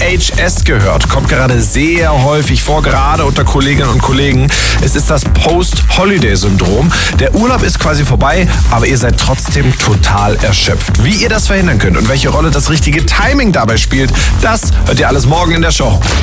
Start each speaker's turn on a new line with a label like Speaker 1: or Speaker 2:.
Speaker 1: PHS gehört. Kommt gerade sehr häufig vor, gerade unter Kolleginnen und Kollegen. Es ist das Post-Holiday-Syndrom. Der Urlaub ist quasi vorbei, aber ihr seid trotzdem total erschöpft. Wie ihr das verhindern könnt und welche Rolle das richtige Timing dabei spielt, das hört ihr alles morgen in der Show.